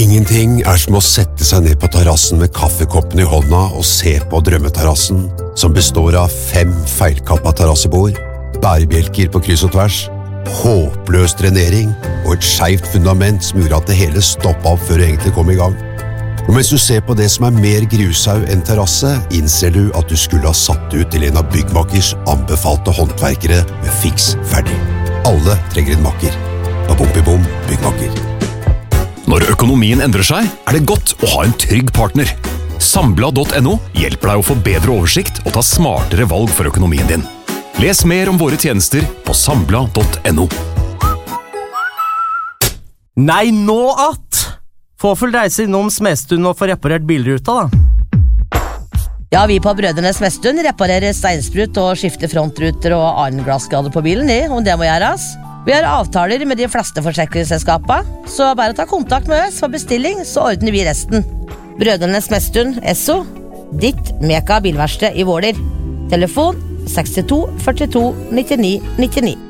Ingenting som å sette seg ned på terrassen med kaffekoppen i hånda og se på drømmeterrassen, som består av 5 feilkappa terrassebord, bærebjelker på kryss og tvers, håpløs drenering og et skjevt fundament som gjorde at det hele stoppet opp før det egentlig kom i gang. Og mens du ser på det som mer grushaug enn terrasse, innser du at du skulle ha satt ut til en av byggmakkers anbefalte håndverkere med fiks ferdig. Alle trenger en makker. Babom-bibom, byggmakker. Når økonomien endrer seg, det godt å ha en trygg partner. Sambla.no hjelper deg å få bedre oversikt og ta smartere valg for økonomien din. Les mer om våre tjenester på sambla.no. Nei, nå at! Få full reise innom Smestund og få reparert bilruta, da. Ja, vi på Brødrene Smestund reparerer steinsprut og skifter frontruter og annen glassskader på bilen, om det må gjøres. Vi har avtaler med de fleste forsikringsselskapene, så bare ta kontakt med oss for bestilling, så ordner vi resten. Brødrene Smestund, Esso, ditt Meka bilverksted i Våler. Telefon 62 42 99 99.